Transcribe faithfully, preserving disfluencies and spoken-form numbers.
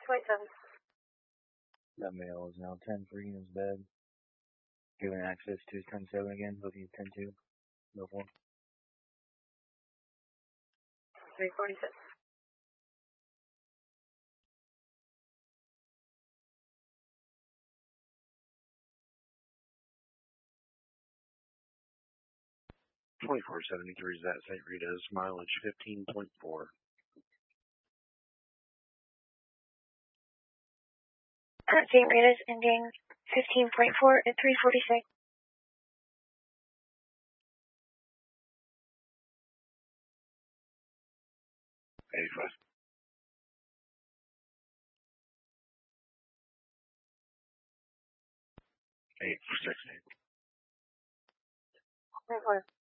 twenty-seven. That male is now ten three in his bed. Giving access to his ten seven again, looking at ten two. Go for it. three forty-six. twenty-four seventy-three is at Saint Rita's, mileage fifteen point four. At Saint Rita's, ending fifteen point four at three forty-six. eighty-five. eight for sixty. twenty-four.